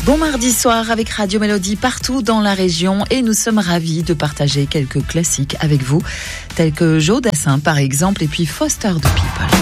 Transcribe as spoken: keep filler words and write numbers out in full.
Bon mardi soir avec Radio Mélodie partout dans la région et nous sommes ravis de partager quelques classiques avec vous, tels que Joe Dassin par exemple et puis Foster the People.